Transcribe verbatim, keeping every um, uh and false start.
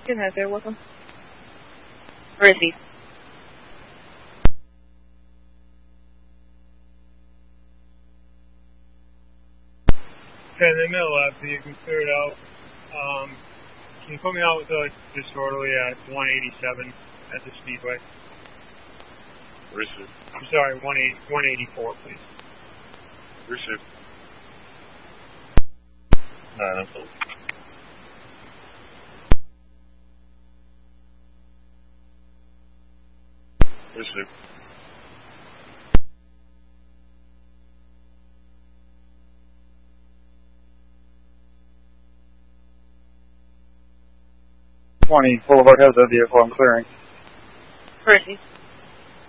Get out there with him. Where is he? Okay, in the middle left, so you can clear it out. Um, can you put me out with a disorderly at one eighty-seven at the Speedway? Receive. I'm sorry, one eighty-four, please. Receive. nine unfold. Receive. twenty Boulevard has a vehicle I'm clearing. Where is he?